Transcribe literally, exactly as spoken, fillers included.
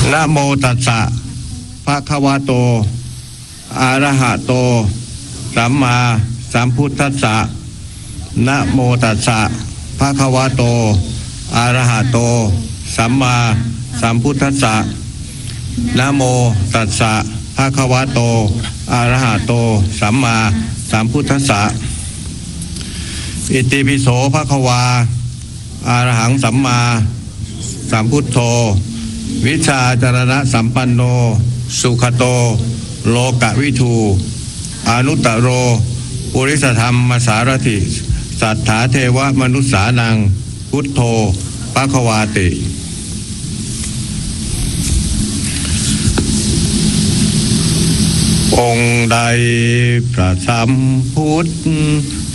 นะโมตัสสะภะคะวะโตอะระหะโตสัมมาสัมพุทธัสสะนะโมตัสสะภะคะวะโตอะระหะโตสัมมาสัมพุทธัสสะนะโมตัสสะภะคะวะโตอะระหะโตสัมมาสัมพุทธัสสะอิติปิโสภะคะวาอะระหังสัมมาสัมพุทโธวิชาจารณะสัมปันโนสุขโตโลกวิทูอนุตตโรปุริสธรรมสารถิสัทธาเทวมนุษสานังพุทโธภควาติองค์ใดพระสัมพุทธ